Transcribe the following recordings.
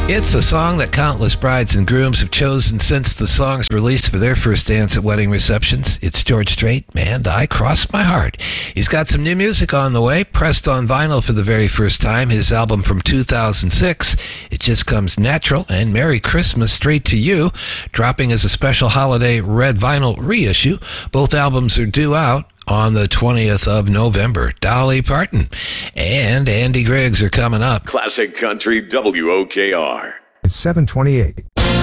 It's a song that countless brides and grooms have chosen since the song's release for their first dance at wedding receptions. It's George Strait, "And I Cross My Heart." He's got some new music on the way, pressed on vinyl for the very first time. His album from 2006, It Just Comes Natural, and Merry Christmas Straight to You, dropping as a special holiday red vinyl reissue. Both albums are due out on the 20th of November. Dolly Parton and Andy Griggs are coming up. Classic Country WOKR. It's 7:28.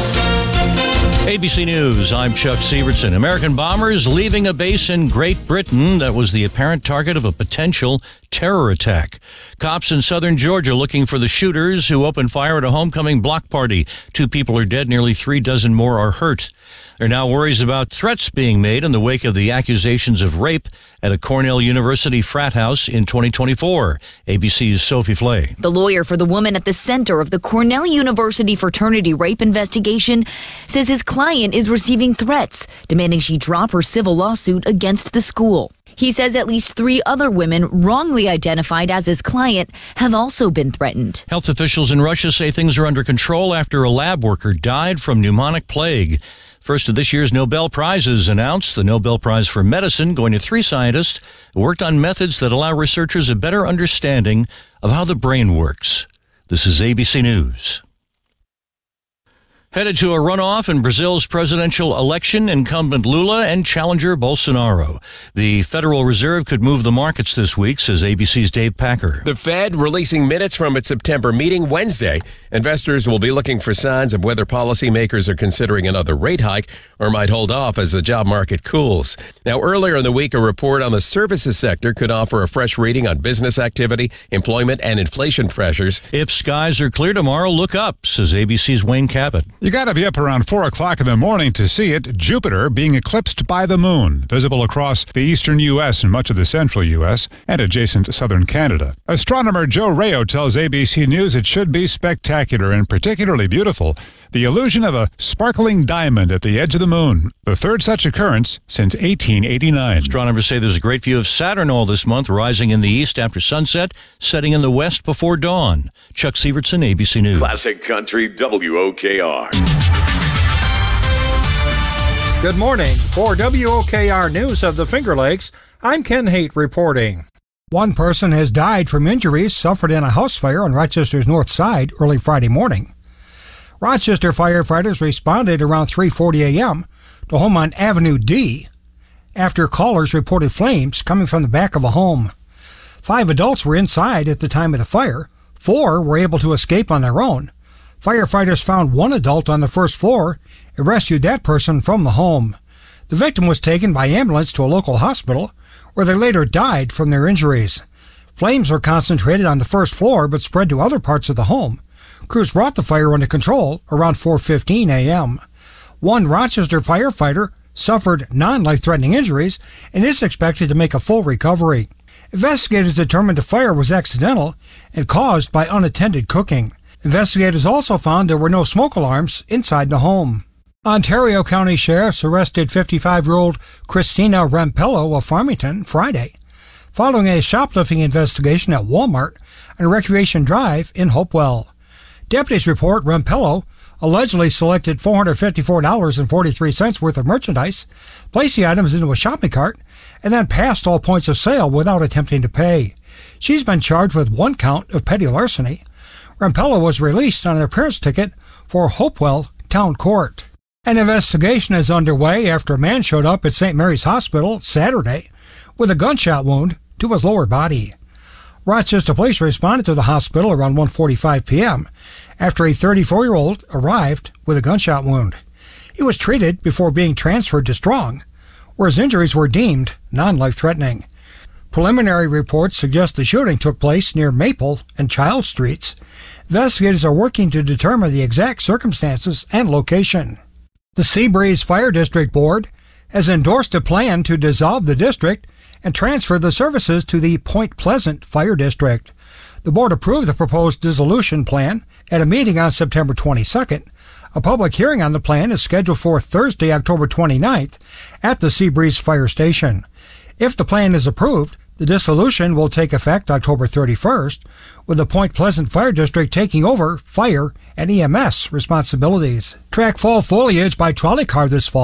ABC News, I'm Chuck Sievertson. American bombers leaving a base in Great Britain that was the apparent target of a potential terror attack. Cops in southern Georgia looking for the shooters who opened fire at a homecoming block party. 2 people are dead, nearly 3 dozen more are hurt. There are now worries about threats being made in the wake of the accusations of rape at a Cornell University frat house in 2024. ABC's Sophie Flay. The lawyer for the woman at the center of the Cornell University fraternity rape investigation says his client is receiving threats, demanding she drop her civil lawsuit against the school. He says at least 3 other women wrongly identified as his client have also been threatened. Health officials in Russia say things are under control after a lab worker died from pneumonic plague. First of this year's Nobel Prizes announced. The Nobel Prize for Medicine going to 3 scientists who worked on methods that allow researchers a better understanding of how the brain works. This is ABC News. Headed to a runoff in Brazil's presidential election, incumbent Lula and challenger Bolsonaro. The Federal Reserve could move the markets this week, says ABC's Dave Packer. The Fed releasing minutes from its September meeting Wednesday. Investors will be looking for signs of whether policymakers are considering another rate hike or might hold off as the job market cools. Now, earlier in the week, a report on the services sector could offer a fresh reading on business activity, employment, and inflation pressures. If skies are clear tomorrow, look up, says ABC's Wayne Cabot. You got to be up around 4 o'clock in the morning to see it. Jupiter being eclipsed by the moon, visible across the eastern U.S. and much of the central U.S. and adjacent southern Canada. Astronomer Joe Rayo tells ABC News it should be spectacular and particularly beautiful. The illusion of a sparkling diamond at the edge of the moon, the third such occurrence since 1889. Astronomers say there's a great view of Saturn all this month, rising in the east after sunset, setting in the west before dawn. Chuck Sievertson, ABC News. Classic Country WOKR. Good morning. For WOKR News of the Finger Lakes, I'm Ken Haight reporting. One person has died from injuries suffered in a house fire on Rochester's north side early Friday morning. Rochester firefighters responded around 3:40 a.m. to home on Avenue D after callers reported flames coming from the back of a home. 5 adults were inside at the time of the fire. 4 were able to escape on their own. Firefighters found 1 adult on the first floor and rescued that person from the home. The victim was taken by ambulance to a local hospital where they later died from their injuries. Flames were concentrated on the first floor but spread to other parts of the home. Crews brought the fire under control around 4:15 a.m. One Rochester firefighter suffered non-life-threatening injuries and is expected to make a full recovery. Investigators determined the fire was accidental and caused by unattended cooking. Investigators also found there were no smoke alarms inside the home. Ontario County Sheriffs arrested 55-year-old Christina Rampello of Farmington Friday, following a shoplifting investigation at Walmart on Recreation Drive in Hopewell. Deputies report Rampello allegedly selected $454.43 worth of merchandise, placed the items into a shopping cart, and then passed all points of sale without attempting to pay. She's been charged with 1 count of petty larceny. Rampello was released on an appearance ticket for Hopewell Town Court. An investigation is underway after a man showed up at St. Mary's Hospital Saturday with a gunshot wound to his lower body. Rochester police responded to the hospital around 1:45 p.m. after a 34-year-old arrived with a gunshot wound. He was treated before being transferred to Strong, where his injuries were deemed non-life-threatening. Preliminary reports suggest the shooting took place near Maple and Child Streets. Investigators are working to determine the exact circumstances and location. The Seabreeze Fire District Board has endorsed a plan to dissolve the district and transfer the services to the Point Pleasant Fire District. The board approved the proposed dissolution plan at a meeting on September 22nd. A public hearing on the plan is scheduled for Thursday, October 29th at the Seabreeze Fire Station. If the plan is approved, the dissolution will take effect October 31st, with the Point Pleasant Fire District taking over fire and EMS responsibilities. Track fall foliage by trolley car this fall.